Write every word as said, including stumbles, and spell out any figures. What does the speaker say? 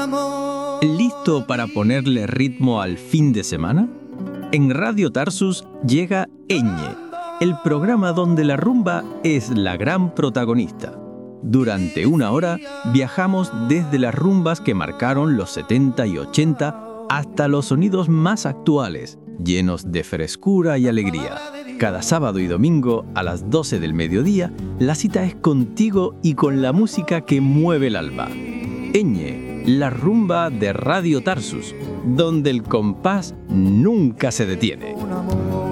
¿Listo para ponerle ritmo al fin de semana? En Radio Tarsus llega Eñe, el programa donde la rumba es la gran protagonista. Durante una hora viajamos desde las rumbas que marcaron los setenta y ochenta hasta los sonidos más actuales, llenos de frescura y alegría. Cada sábado y domingo a las doce del mediodía, la cita es contigo y con la música que mueve el alma. Eñe, la rumba de Radio Tarsus, donde el compás nunca se detiene.